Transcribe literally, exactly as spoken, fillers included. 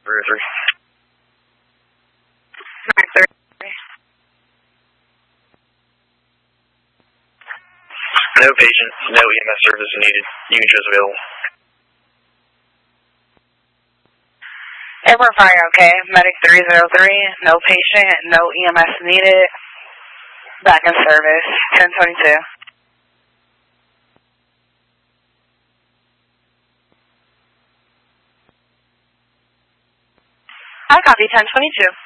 three oh three. nine three. No patient, no E M S service needed. Unit is available. Airport fire, okay. Medic three oh three, no patient, no E M S needed. Back in service, ten twenty-two. I copy ten twenty-two.